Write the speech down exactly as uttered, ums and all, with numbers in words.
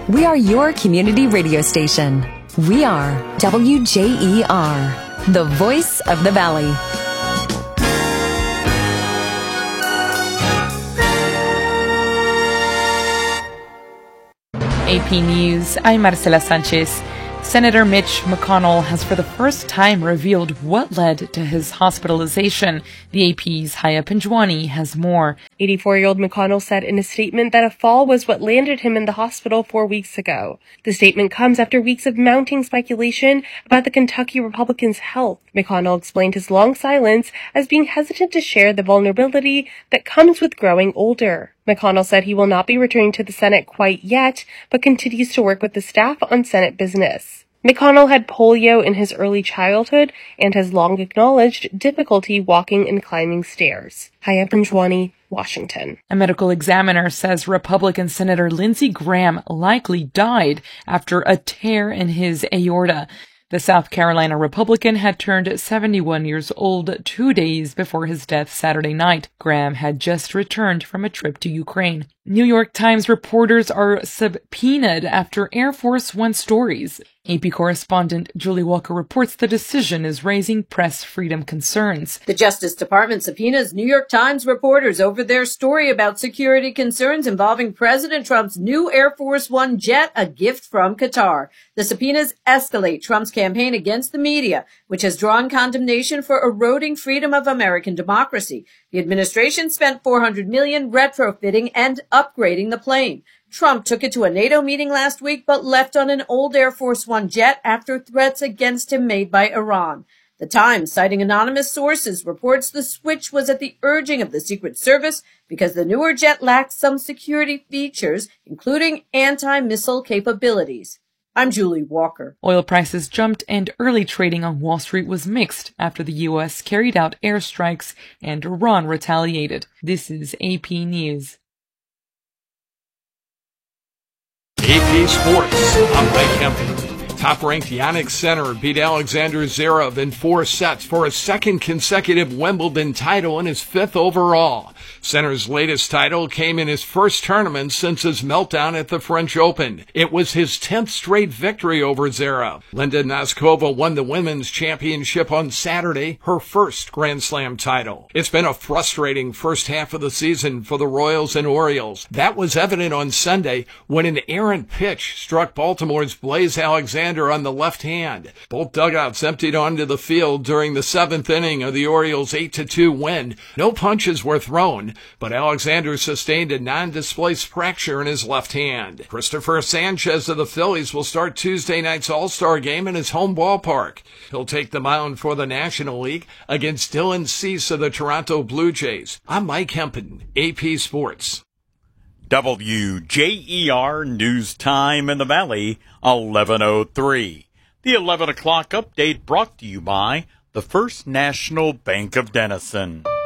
We are your community radio station. We are W J E R, the voice of the Valley. A P News, I'm Marcela Sanchez. Senator Mitch McConnell has for the first time revealed what led to his hospitalization. The A P's Haya Pinjwani has more. eighty-four-year-old McConnell said in a statement that a fall was what landed him in the hospital four weeks ago. The statement comes after weeks of mounting speculation about the Kentucky Republican's health. McConnell explained his long silence as being hesitant to share the vulnerability that comes with growing older. McConnell said he will not be returning to the Senate quite yet, but continues to work with the staff on Senate business. McConnell had polio in his early childhood and has long acknowledged difficulty walking and climbing stairs. Haya Pinjwani, Washington. A medical examiner says Republican Senator Lindsey Graham likely died after a tear in his aorta. The South Carolina Republican had turned seventy-one years old two days before his death Saturday night. Graham had just returned from a trip to Ukraine. New York Times reporters are subpoenaed after Air Force One stories. A P correspondent Julie Walker reports the decision is raising press freedom concerns. The Justice Department subpoenas New York Times reporters over their story about security concerns involving President Trump's new Air Force One jet, a gift from Qatar. The subpoenas escalate Trump's campaign against the media, which has drawn condemnation for eroding freedom of American democracy. The administration spent four hundred million dollars retrofitting and upgrading the plane. Trump took it to a NATO meeting last week, but left on an old Air Force One jet after threats against him made by Iran. The Times, citing anonymous sources, reports the switch was at the urging of the Secret Service because the newer jet lacks some security features, including anti-missile capabilities. I'm Julie Walker. Oil prices jumped and early trading on Wall Street was mixed after the U S carried out airstrikes and Iran retaliated. This is A P News. A P Sports, I'm Mike Kempton. Top-ranked Jannik Sinner beat Alexander Zverev in four sets for a second consecutive Wimbledon title and his fifth overall. Sinner's latest title came in his first tournament since his meltdown at the French Open. It was his tenth straight victory over Zverev. Linda Noskova won the women's championship on Saturday, her first Grand Slam title. It's been a frustrating first half of the season for the Royals and Orioles. That was evident on Sunday when an errant pitch struck Baltimore's Blaze Alexander on the left hand. Both dugouts emptied onto the field during the seventh inning of the Orioles' eight to two win. No punches were thrown, but Alexander sustained a non-displaced fracture in his left hand. Christopher Sanchez of the Phillies will start Tuesday night's All-Star game in his home ballpark. He'll take the mound for the National League against Dylan Cease of the Toronto Blue Jays. I'm Mike Hempen, A P Sports. W J E R News Time in the Valley, eleven oh three. The eleven o'clock update brought to you by the First National Bank of Denison.